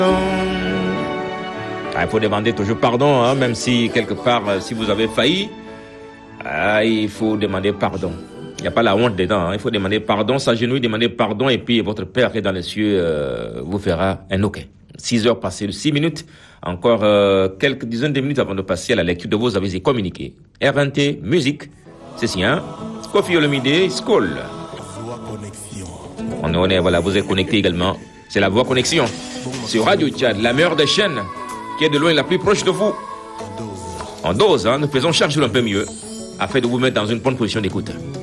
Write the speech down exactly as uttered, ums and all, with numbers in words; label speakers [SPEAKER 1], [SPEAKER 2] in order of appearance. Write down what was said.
[SPEAKER 1] Ah, il faut demander toujours pardon, hein, même si quelque part, si vous avez failli, ah, il faut demander pardon. Il n'y a pas la honte dedans, hein. Il faut demander pardon, s'agenouiller, demander pardon, et puis votre Père qui est dans les cieux euh, vous fera un ok. Six heures passées de six minutes, encore euh, quelques dizaines de minutes avant de passer à la lecture de vos avis et communiqués. R N T, musique, c'est si, hein. Kofi Olomide, Skol. On est, on est, voilà, vous êtes connecté également. C'est la Voix Connexion. Sur Radio Tchad, la meilleure des chaînes, qui est de loin la plus proche de vous. En dose, hein, nous faisons chaque jour un peu mieux, afin de vous mettre dans une bonne position d'écoute.